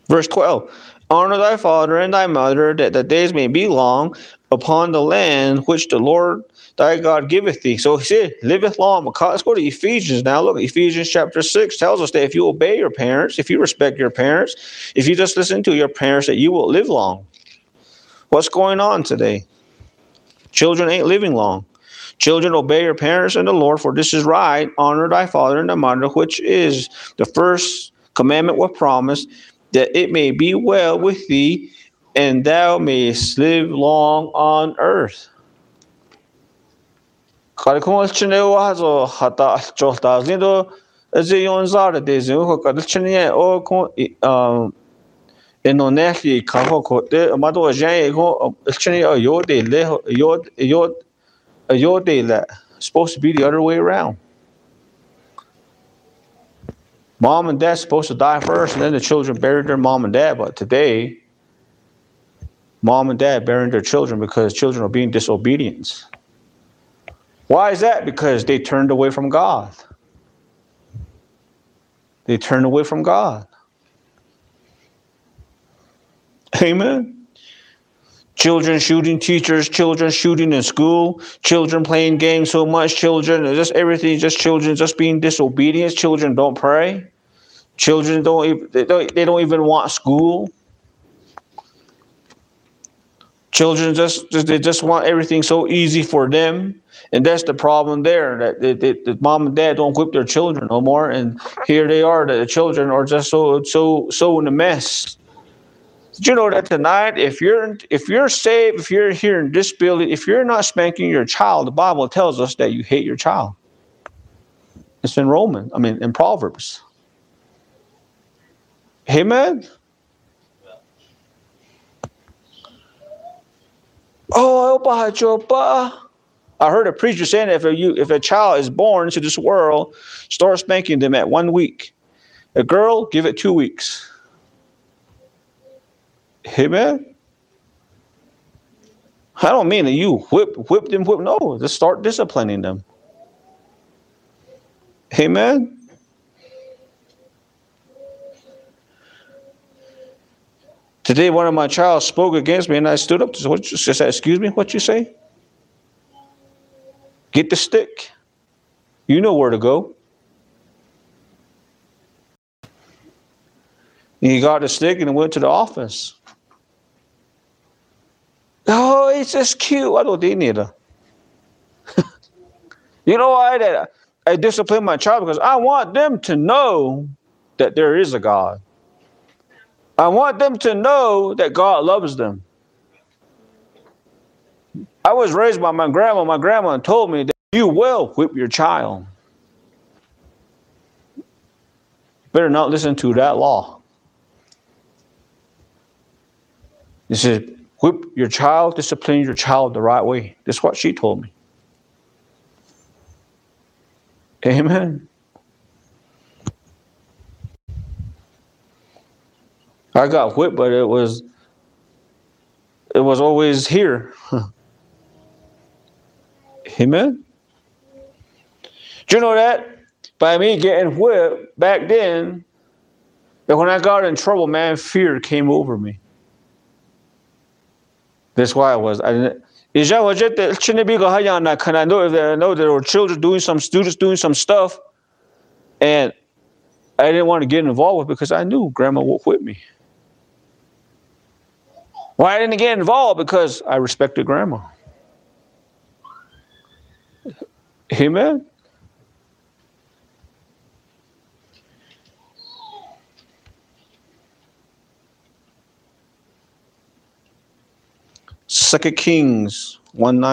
Verse 12. Honor thy father and thy mother, that the days may be long upon the land which the Lord thy God giveth thee. So he said, liveth long. Let's go to Ephesians now. Look, Ephesians chapter 6 tells us that if you obey your parents, if you respect your parents, if you just listen to your parents, that you will live long. What's going on today? Children ain't living long. Children, obey your parents and the Lord, for this is right. Honor thy father and thy mother, which is the first commandment with promise, that it may be well with thee, and thou mayest live long on earth. Supposed to be the other way around. Mom and dad's supposed to die first, and then the children buried their mom and dad. But today, mom and dad burying their children because children are being disobedient. Why is that? Because they turned away from God. They turned away from God. Amen. Children shooting teachers, children shooting in school, children playing games so much, children, just everything, just children just being disobedient. Children don't pray. Children they don't even want school. Children they just want everything so easy for them, and that's the problem there. That mom and dad don't whip their children no more, and here they are. The children are just so in a mess. Did you know that tonight, if you're saved, if you're here in this building, if you're not spanking your child, the Bible tells us that you hate your child. It's in in Proverbs. Amen. Oh, I heard a preacher saying that if a child is born into this world, start spanking them at 1 week. A girl, give it 2 weeks. Amen. I don't mean that you whip them. No, just start disciplining them. Amen. Today, one of my child spoke against me, and I stood up. She said, "Excuse me, what you say? Get the stick. You know where to go." And he got the stick and went to the office. Oh, it's just cute. I don't need her. You know why I discipline my child? Because I want them to know that there is a God. I want them to know that God loves them. I was raised by my grandma. My grandma told me that you will whip your child. Better not listen to that law. He said, whip your child, discipline your child the right way. That's what she told me. Amen. I got whipped, but it was always here. Amen. Do you know that? By me getting whipped back then, that when I got in trouble, man, fear came over me. That's why I didn't. I know there were students doing some stuff, and I didn't want to get involved with it because I knew grandma would whip me. Why I didn't get involved? Because I respected grandma. Amen. Second Kings 1:9.